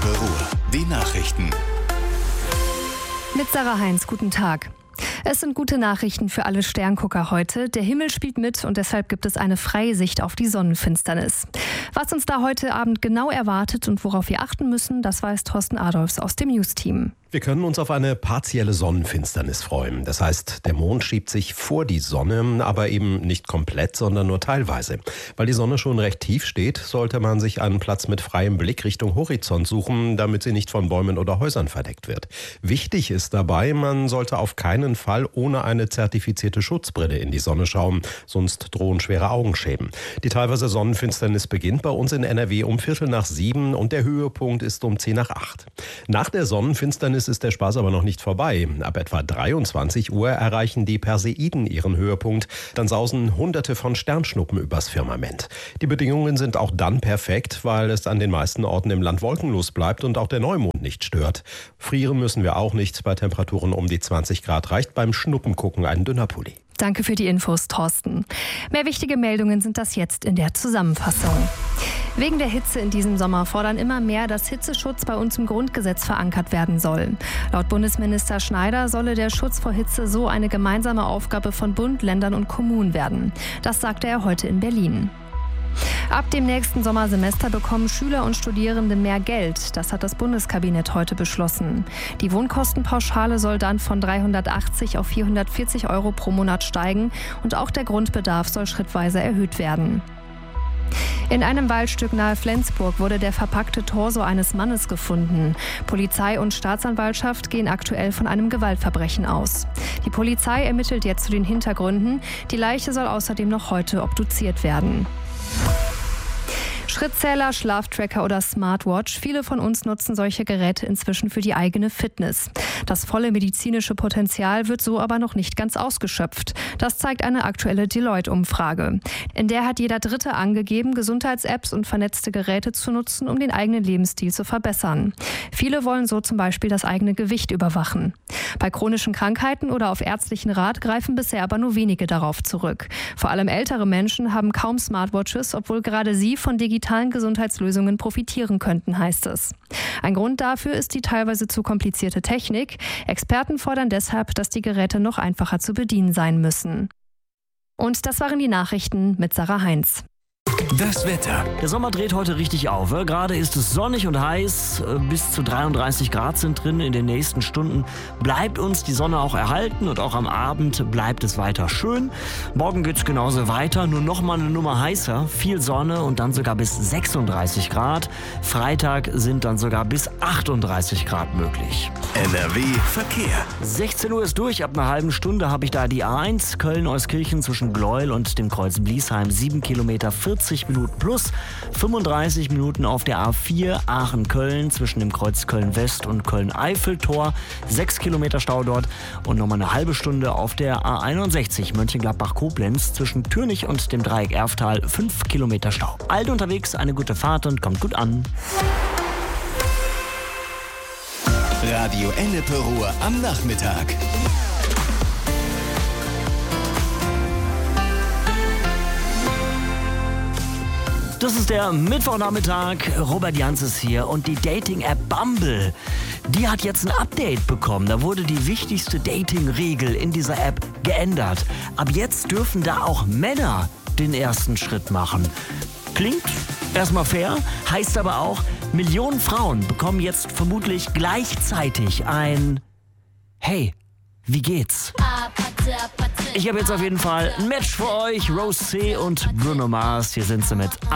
Ruhr. Die Nachrichten. Mit Sarah Heinz, guten Tag. Es sind gute Nachrichten für alle Sterngucker heute. Der Himmel spielt mit und deshalb gibt es eine freie Sicht auf die Sonnenfinsternis. Was uns da heute Abend genau erwartet und worauf wir achten müssen, das weiß Thorsten Adolfs aus dem News-Team. Wir können uns auf eine partielle Sonnenfinsternis freuen. Das heißt, der Mond schiebt sich vor die Sonne, aber eben nicht komplett, sondern nur teilweise. Weil die Sonne schon recht tief steht, sollte man sich einen Platz mit freiem Blick Richtung Horizont suchen, damit sie nicht von Bäumen oder Häusern verdeckt wird. Wichtig ist dabei, man sollte auf keinen Fall ohne eine zertifizierte Schutzbrille in die Sonne schauen, sonst drohen schwere Augenschäden. Die teilweise Sonnenfinsternis beginnt bei uns in NRW um 6:45 und der Höhepunkt ist um 7:50. Nach der Sonnenfinsternis ist der Spaß aber noch nicht vorbei. Ab etwa 23 Uhr erreichen die Perseiden ihren Höhepunkt. Dann sausen Hunderte von Sternschnuppen übers Firmament. Die Bedingungen sind auch dann perfekt, weil es an den meisten Orten im Land wolkenlos bleibt und auch der Neumond nicht stört. Frieren müssen wir auch nicht. Bei Temperaturen um die 20 Grad reicht beim Schnuppengucken ein dünner Pulli. Danke für die Infos, Thorsten. Mehr wichtige Meldungen sind das jetzt in der Zusammenfassung. Wegen der Hitze in diesem Sommer fordern immer mehr, dass Hitzeschutz bei uns im Grundgesetz verankert werden soll. Laut Bundesminister Schneider solle der Schutz vor Hitze so eine gemeinsame Aufgabe von Bund, Ländern und Kommunen werden. Das sagte er heute in Berlin. Ab dem nächsten Sommersemester bekommen Schüler und Studierende mehr Geld. Das hat das Bundeskabinett heute beschlossen. Die Wohnkostenpauschale soll dann von 380 auf 440 Euro pro Monat steigen und auch der Grundbedarf soll schrittweise erhöht werden. In einem Waldstück nahe Flensburg wurde der verpackte Torso eines Mannes gefunden. Polizei und Staatsanwaltschaft gehen aktuell von einem Gewaltverbrechen aus. Die Polizei ermittelt jetzt zu den Hintergründen. Die Leiche soll außerdem noch heute obduziert werden. Schrittzähler, Schlaftracker oder Smartwatch. Viele von uns nutzen solche Geräte inzwischen für die eigene Fitness. Das volle medizinische Potenzial wird so aber noch nicht ganz ausgeschöpft. Das zeigt eine aktuelle Deloitte-Umfrage. In der hat jeder Dritte angegeben, Gesundheits-Apps und vernetzte Geräte zu nutzen, um den eigenen Lebensstil zu verbessern. Viele wollen so zum Beispiel das eigene Gewicht überwachen. Bei chronischen Krankheiten oder auf ärztlichen Rat greifen bisher aber nur wenige darauf zurück. Vor allem ältere Menschen haben kaum Smartwatches, obwohl gerade sie von digitalen Gesundheitslösungen profitieren könnten, heißt es. Ein Grund dafür ist die teilweise zu komplizierte Technik. Experten fordern deshalb, dass die Geräte noch einfacher zu bedienen sein müssen. Und das waren die Nachrichten mit Sarah Heinz. Das Wetter. Der Sommer dreht heute richtig auf. Gerade ist es sonnig und heiß. Bis zu 33 Grad sind drin. In den nächsten Stunden bleibt uns die Sonne auch erhalten und auch am Abend bleibt es weiter schön. Morgen geht es genauso weiter, nur noch mal eine Nummer heißer. Viel Sonne und dann sogar bis 36 Grad. Freitag sind dann sogar bis 38 Grad möglich. NRW Verkehr. 16 Uhr ist durch. Ab einer halben Stunde habe ich da die A1 Köln-Euskirchen zwischen Gleuel und dem Kreuz Bliesheim. 7 Kilometer, 40 Minuten plus, 35 Minuten auf der A4 Aachen-Köln zwischen dem Kreuz Köln-West und Köln-Eiffeltor, 6 Kilometer Stau dort und nochmal eine halbe Stunde auf der A61 Mönchengladbach-Koblenz zwischen Türnich und dem Dreieck Erftal, 5 Kilometer Stau. Alt unterwegs, eine gute Fahrt und kommt gut an. Radio Ennepe Ruhr am Nachmittag. Das ist der Mittwochnachmittag. Robert Jans ist hier und die Dating-App Bumble, die hat jetzt ein Update bekommen. Da wurde die wichtigste Dating-Regel in dieser App geändert. Ab jetzt dürfen da auch Männer den ersten Schritt machen. Klingt erstmal fair, heißt aber auch, Millionen Frauen bekommen jetzt vermutlich gleichzeitig ein Hey, wie geht's? Ich habe jetzt auf jeden Fall ein Match für euch. Rose C. und Bruno Mars. Hier sind sie mit